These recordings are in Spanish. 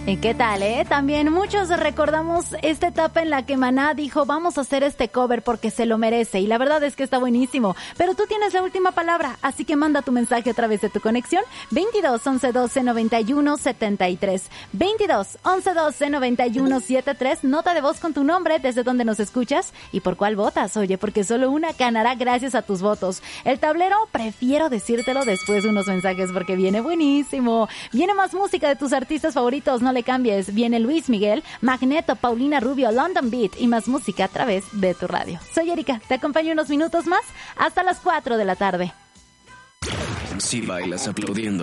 ¿Qué tal, También muchos recordamos esta etapa en la que Maná dijo, vamos a hacer este cover porque se lo merece, y la verdad es que está buenísimo, pero tú tienes la última palabra, así que manda tu mensaje a través de tu conexión 22 11 12 91 73, 22 11 12 91 73, nota de voz con tu nombre, desde donde nos escuchas y por cuál votas, oye, porque solo una ganará gracias a tus votos. El tablero prefiero decírtelo después de unos mensajes porque viene buenísimo, viene más música de tus artistas favoritos, no le cambies, viene Luis Miguel, Magneto, Paulina Rubio, London Beat y más música a través de tu radio. Soy Erika, te acompaño unos minutos más hasta las 4 de la tarde. Si bailas aplaudiendo.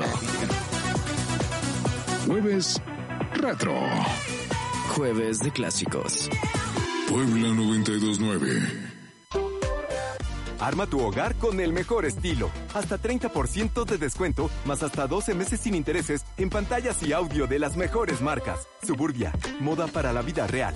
Jueves Retro. Jueves de clásicos. Puebla 92.9. Arma tu hogar con el mejor estilo. Hasta 30% de descuento, más hasta 12 meses sin intereses en pantallas y audio de las mejores marcas. Suburbia, moda para la vida real.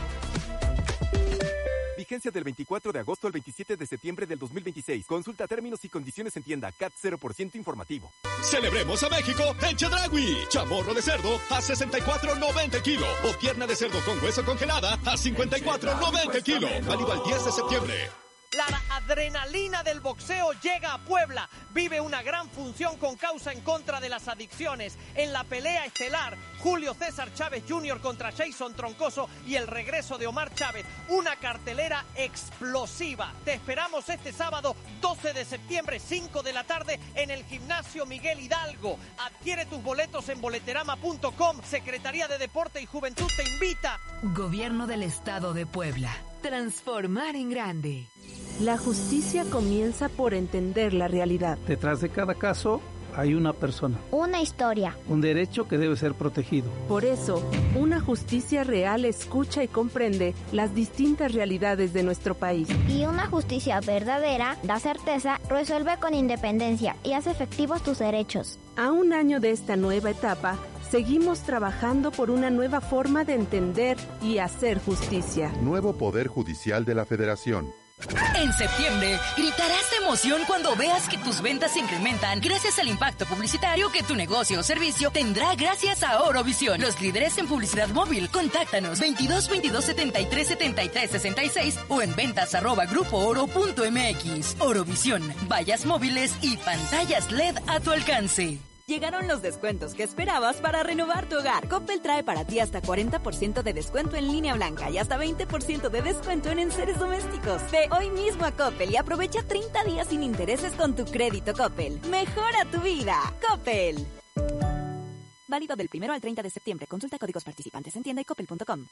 Vigencia del 24 de agosto al 27 de septiembre del 2026. Consulta términos y condiciones en tienda. CAT 0% informativo. ¡Celebremos a México en Chedraui! Chamorro de cerdo a $64.90 el kilo. O pierna de cerdo con hueso congelada a $54.90 el kilo. Válido al 10 de septiembre. La adrenalina del boxeo llega a Puebla. Vive una gran función con causa en contra de las adicciones. En la pelea estelar, Julio César Chávez Jr. contra Jason Troncoso y el regreso de Omar Chávez. Una cartelera explosiva. Te esperamos este sábado 12 de septiembre, 5 de la tarde, en el Gimnasio Miguel Hidalgo. Adquiere tus boletos en boleterama.com. Secretaría de Deporte y Juventud te invita. Gobierno del Estado de Puebla. Transformar en grande. La justicia comienza por entender la realidad. Detrás de cada caso hay una persona. Una historia. Un derecho que debe ser protegido. Por eso, una justicia real escucha y comprende las distintas realidades de nuestro país. Y una justicia verdadera da certeza, resuelve con independencia y hace efectivos tus derechos. A un año de esta nueva etapa, seguimos trabajando por una nueva forma de entender y hacer justicia. Nuevo Poder Judicial de la Federación. En septiembre, gritarás de emoción cuando veas que tus ventas se incrementan gracias al impacto publicitario que tu negocio o servicio tendrá gracias a Orovisión. Los líderes en publicidad móvil, contáctanos 22 22 73 73 66 o en ventas@grupooro.mx. Orovisión, vallas móviles y pantallas LED a tu alcance. Llegaron los descuentos que esperabas para renovar tu hogar. Coppel trae para ti hasta 40% de descuento en línea blanca y hasta 20% de descuento en enseres domésticos. Ve hoy mismo a Coppel y aprovecha 30 días sin intereses con tu crédito Coppel. Mejora tu vida. Coppel. Válido del 1 al 30 de septiembre. Consulta códigos participantes en tienda y coppel.com.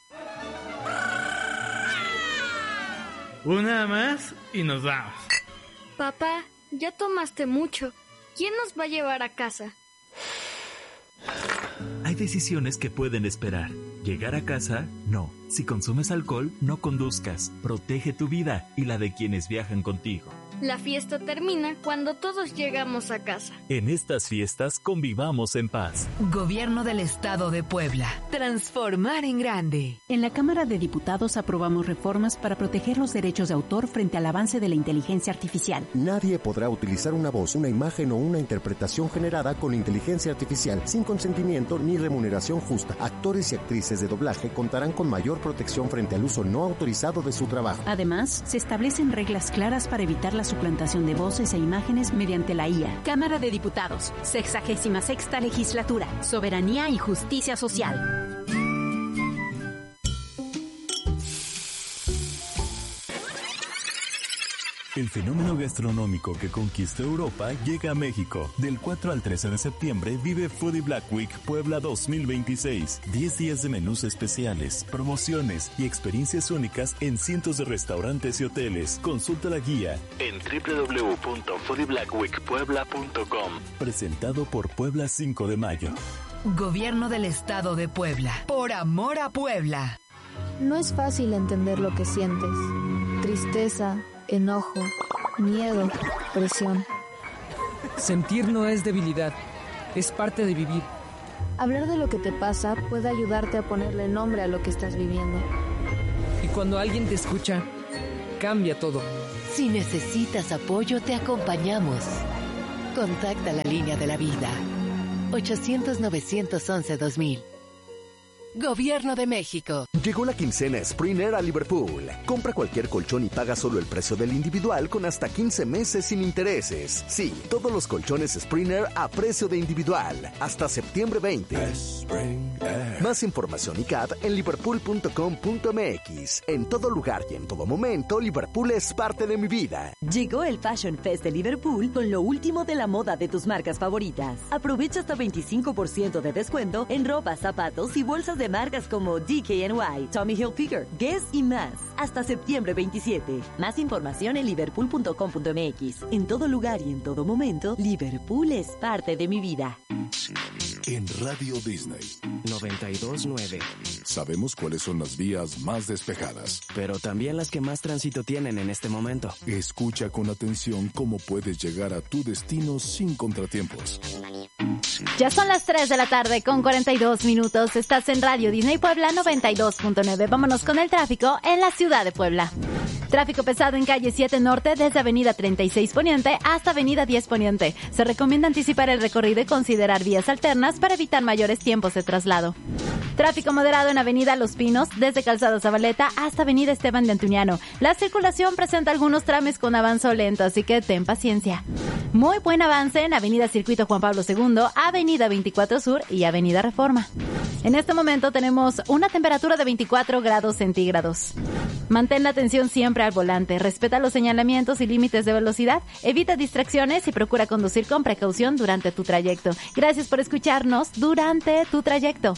Una más y nos vamos. Papá, ya tomaste mucho. ¿Quién nos va a llevar a casa? Hay decisiones que pueden esperar. Llegar a casa, no. Si consumes alcohol, no conduzcas. Protege tu vida y la de quienes viajan contigo. La fiesta termina cuando todos llegamos a casa. En estas fiestas convivamos en paz. Gobierno del Estado de Puebla. Transformar en grande. En la Cámara de Diputados aprobamos reformas para proteger los derechos de autor frente al avance de la inteligencia artificial. Nadie podrá utilizar una voz, una imagen o una interpretación generada con inteligencia artificial sin consentimiento ni remuneración justa. Actores y actrices de doblaje contarán con mayor protección frente al uso no autorizado de su trabajo. Además, se establecen reglas claras para evitar la suplantación de voces e imágenes mediante la IA. Cámara de Diputados, 66ª Legislatura, Soberanía y Justicia Social. El fenómeno gastronómico que conquistó Europa llega a México. Del 4 al 13 de septiembre vive Foodie Black Week Puebla 2026. 10 días de menús especiales, promociones y experiencias únicas en cientos de restaurantes y hoteles. Consulta la guía en www.foodieblackweekpuebla.com. Presentado por Puebla 5 de Mayo. Gobierno del Estado de Puebla. Por amor a Puebla. No es fácil entender lo que sientes. Tristeza, enojo, miedo, presión. Sentir no es debilidad, es parte de vivir. Hablar de lo que te pasa puede ayudarte a ponerle nombre a lo que estás viviendo. Y cuando alguien te escucha, cambia todo. Si necesitas apoyo, te acompañamos. Contacta la línea de la vida. 800-911-2000. Gobierno de México. Llegó la quincena Springer a Liverpool. Compra cualquier colchón y paga solo el precio del individual con hasta 15 meses sin intereses. Sí, todos los colchones Springer a precio de individual. Hasta septiembre 20. Más información y CAD en liverpool.com.mx. En todo lugar y en todo momento, Liverpool es parte de mi vida. Llegó el Fashion Fest de Liverpool con lo último de la moda de tus marcas favoritas. Aprovecha hasta 25% de descuento en ropa, zapatos y bolsas de marcas como DKNY, Tommy Hilfiger, Guess y más. Hasta septiembre 27. Más información en liverpool.com.mx. En todo lugar y en todo momento, Liverpool es parte de mi vida. En Radio Disney 92.9. Sabemos cuáles son las vías más despejadas, pero también las que más tránsito tienen en este momento. Escucha con atención cómo puedes llegar a tu destino sin contratiempos. Ya son las 3 de la tarde con 42 minutos. Estás en Radio Disney Puebla 92.9. Vámonos con el tráfico en la ciudad de Puebla. Tráfico pesado en calle 7 Norte desde Avenida 36 Poniente hasta Avenida 10 Poniente. Se recomienda anticipar el recorrido y considerar vías alternas para evitar mayores tiempos de traslado. Tráfico moderado en Avenida Los Pinos desde Calzada Zabaleta hasta Avenida Esteban de Antuñano. La circulación presenta algunos tramos con avanzo lento, así que ten paciencia. Muy buen avance en Avenida Circuito Juan Pablo II, Avenida 24 Sur y Avenida Reforma. En este momento tenemos una temperatura de 24 grados centígrados. Mantén la atención siempre al volante, respeta los señalamientos y límites de velocidad, evita distracciones y procura conducir con precaución durante tu trayecto. Gracias por escucharnos durante tu trayecto.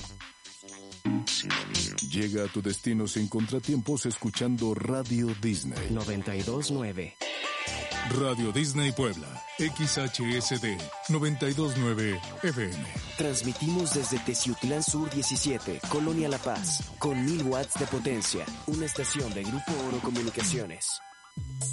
Llega a tu destino sin contratiempos escuchando Radio Disney 92.9. Radio Disney Puebla, XHSD 92.9 FM. Transmitimos desde Teciutlán Sur 17, Colonia La Paz, con 1000 watts de potencia. Una estación de Grupo Oro Comunicaciones.